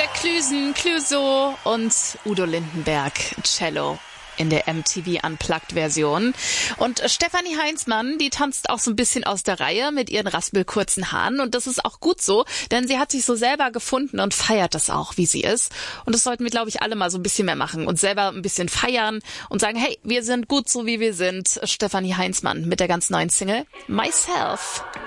Clüso und Udo Lindenberg, Cello in der MTV Unplugged-Version. Und Stefanie Heinzmann, die tanzt auch so ein bisschen aus der Reihe mit ihren raspelkurzen Haaren. Und das ist auch gut so, denn sie hat sich so selber gefunden und feiert das auch, wie sie ist. Und das sollten wir, glaube ich, alle mal so ein bisschen mehr machen und selber ein bisschen feiern und sagen, hey, wir sind gut so, wie wir sind. Stefanie Heinzmann mit der ganz neuen Single Myself.